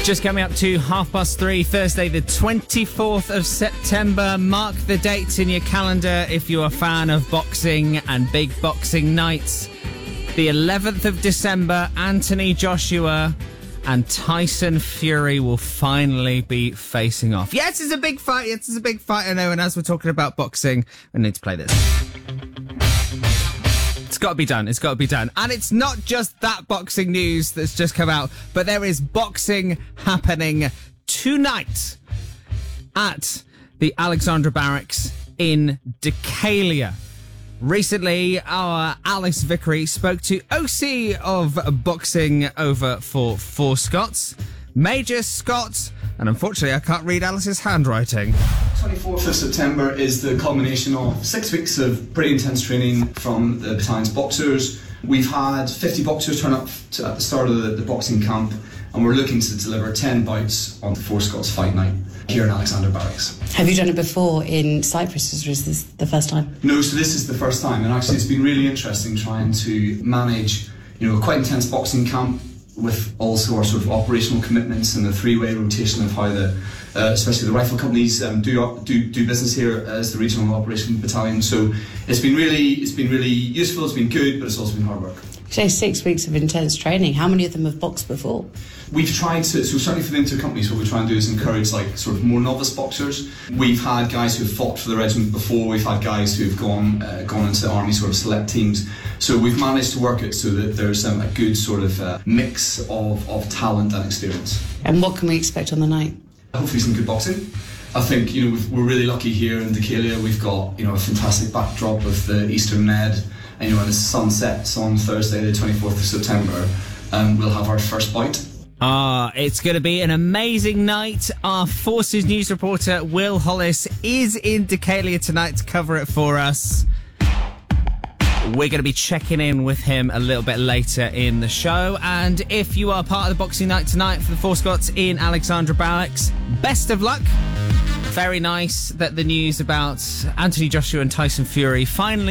Just coming up to 3:30, Thursday the 24th of September. Mark the dates in your calendar if you're a fan of boxing and big boxing nights. The 11th of December, Anthony Joshua and Tyson Fury will finally be facing off. Yes, it's a big fight. Yes, it's a big fight. I know. And as we're talking about boxing, we need to play this. It's got to be done. It's got to be done. And it's not just that boxing news that's just come out, but there is boxing happening tonight at the Alexandra Barracks in Decalia. Recently, our Alice Vickery spoke to OC of boxing over for Four Scots, Major Scott, and unfortunately I can't read Alice's handwriting. 24th of September is the culmination of 6 weeks of pretty intense training from the battalion's boxers. We've had 50 boxers turn up at the start of the boxing camp, and we're looking to deliver 10 bouts on the Four Scots fight night here in Alexandra Barracks. Have you done it before in Cyprus, or is this the first time? No, so this is the first time, and actually it's been really interesting trying to manage, a quite intense boxing camp with also our sort of operational commitments and the three-way rotation of how especially the rifle companies do business here as the regional operation battalion. So it's been really useful. It's been good, but it's also been hard work. So 6 weeks of intense training. How many of them have boxed before? We've tried to, so certainly for the inter-companies, what we try and do is encourage sort of more novice boxers. We've had guys who've fought for the regiment before. We've had guys who've gone into the army sort of select teams. So we've managed to work it so that there's a good sort of mix of talent and experience. And what can we expect on the night? Hopefully some good boxing. I think we're really lucky here in Decalia. We've got a fantastic backdrop of the Eastern Ned, and when the sun sets on Thursday the 24th of September, we'll have our first bout. It's going to be an amazing night. Our Forces news reporter Will Hollis is in Decalia tonight to cover it for us. We're going to be checking in with him a little bit later in the show. And if you are part of the boxing night tonight for the Four Scots in Alexandra Barracks, best of luck. Very nice that the news about Anthony Joshua and Tyson Fury finally